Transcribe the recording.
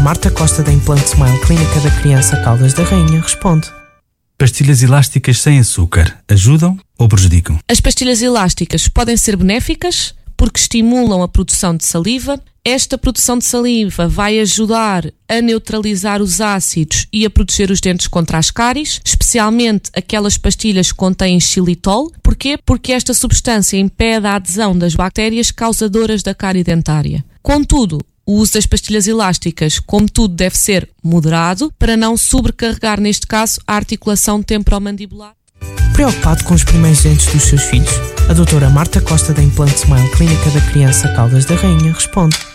Marta Costa da Implante Smile Clínica da Criança Caldas da Rainha responde: pastilhas elásticas sem açúcar ajudam ou prejudicam? As pastilhas elásticas podem ser benéficas porque estimulam a produção de saliva. Esta produção de saliva vai ajudar a neutralizar os ácidos e a proteger os dentes contra as cáries, especialmente aquelas pastilhas que contêm xilitol. Porquê? Porque esta substância impede a adesão das bactérias causadoras da cárie dentária. Contudo, o uso das pastilhas elásticas, como tudo, deve ser moderado para não sobrecarregar, neste caso, a articulação temporomandibular. Preocupado com os primeiros dentes dos seus filhos? A doutora Marta Costa da Implante Smile Clínica da Criança Caldas da Rainha responde: